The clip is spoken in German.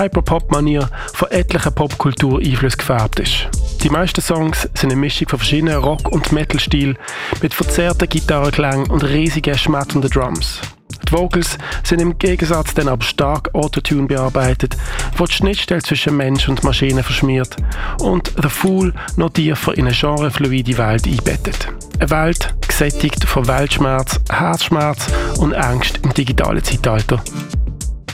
Hyperpop-Manier von etlichen Popkultur-Einflüssen gefärbt ist. Die meisten Songs sind eine Mischung von verschiedenen Rock- und Metal-Stilen mit verzerrten Gitarrenklängen und riesigen schmetternden Drums. Die Vocals sind im Gegensatz dann aber stark Autotune bearbeitet, wo die Schnittstelle zwischen Mensch und Maschine verschmiert und The Fool noch tiefer in eine genrefluide Welt einbettet. Eine Welt gesättigt von Weltschmerz, Herzschmerz und Angst im digitalen Zeitalter.